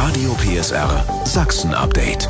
Radio PSR Sachsen-Update.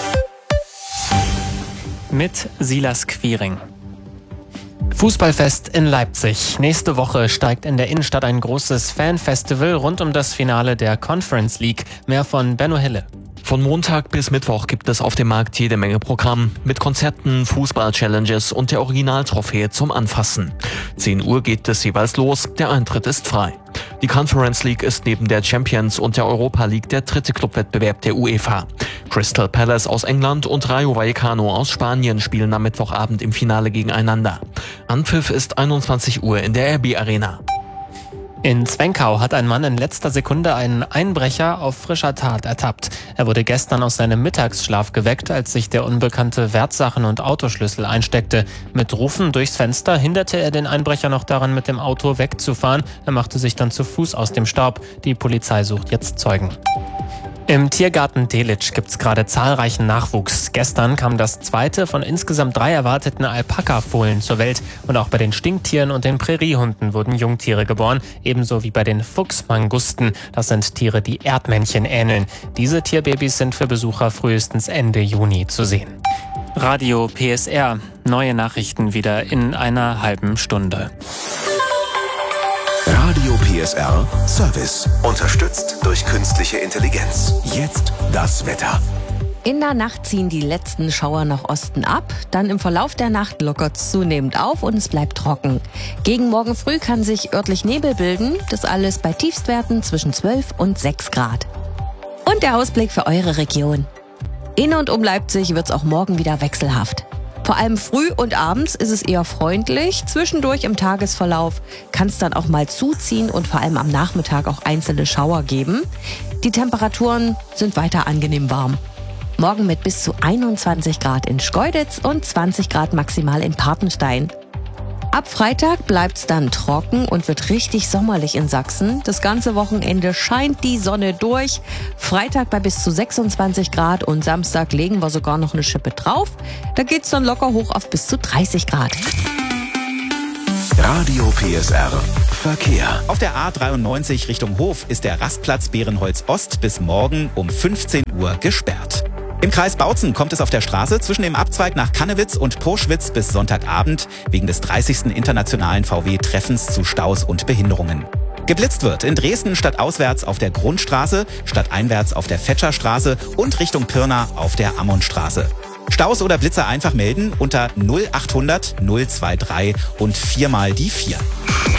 Mit Silas Quiring. Fußballfest in Leipzig. Nächste Woche steigt in der Innenstadt ein großes Fanfestival rund um das Finale der Conference League. Mehr von Benno Hille. Von Montag bis Mittwoch gibt es auf dem Markt jede Menge Programm mit Konzerten, Fußball-Challenges und der Originaltrophäe zum Anfassen. 10 Uhr geht es jeweils los, der Eintritt ist frei. Die Conference League ist neben der Champions und der Europa League der dritte Clubwettbewerb der UEFA. Crystal Palace aus England und Rayo Vallecano aus Spanien spielen am Mittwochabend im Finale gegeneinander. Anpfiff ist 21 Uhr in der RB Arena. In Zwenkau hat ein Mann in letzter Sekunde einen Einbrecher auf frischer Tat ertappt. Er wurde gestern aus seinem Mittagsschlaf geweckt, als sich der Unbekannte Wertsachen und Autoschlüssel einsteckte. Mit Rufen durchs Fenster hinderte er den Einbrecher noch daran, mit dem Auto wegzufahren. Er machte sich dann zu Fuß aus dem Staub. Die Polizei sucht jetzt Zeugen. Im Tiergarten Delitzsch gibt's gerade zahlreichen Nachwuchs. Gestern kam das zweite von insgesamt 3 erwarteten Alpaka-Fohlen zur Welt. Und auch bei den Stinktieren und den Präriehunden wurden Jungtiere geboren. Ebenso wie bei den Fuchsmangusten. Das sind Tiere, die Erdmännchen ähneln. Diese Tierbabys sind für Besucher frühestens Ende Juni zu sehen. Radio PSR. Neue Nachrichten wieder in einer halben Stunde. Radio PSR Service. Unterstützt durch künstliche Intelligenz. Jetzt das Wetter. In der Nacht ziehen die letzten Schauer nach Osten ab. Dann im Verlauf der Nacht lockert es zunehmend auf und es bleibt trocken. Gegen morgen früh kann sich örtlich Nebel bilden. Das alles bei Tiefstwerten zwischen 12 und 6 Grad. Und der Ausblick für eure Region. In und um Leipzig wird es auch morgen wieder wechselhaft. Vor allem früh und abends ist es eher freundlich. Zwischendurch im Tagesverlauf kann es dann auch mal zuziehen und vor allem am Nachmittag auch einzelne Schauer geben. Die Temperaturen sind weiter angenehm warm. Morgen mit bis zu 21 Grad in Schkeuditz und 20 Grad maximal in Papenstein. Ab Freitag bleibt es dann trocken und wird richtig sommerlich in Sachsen. Das ganze Wochenende scheint die Sonne durch. Freitag bei bis zu 26 Grad und Samstag legen wir sogar noch eine Schippe drauf. Da geht's dann locker hoch auf bis zu 30 Grad. Radio PSR Verkehr. Auf der A93 Richtung Hof ist der Rastplatz Bärenholz Ost bis morgen um 15 Uhr gesperrt. Im Kreis Bautzen kommt es auf der Straße zwischen dem Abzweig nach Kannewitz und Purschwitz bis Sonntagabend wegen des 30. internationalen VW-Treffens zu Staus und Behinderungen. Geblitzt wird in Dresden stadtauswärts auf der Grundstraße, stadteinwärts auf der Fetscherstraße und Richtung Pirna auf der Ammonstraße. Staus oder Blitzer einfach melden unter 0800 023 und 4 mal die 4.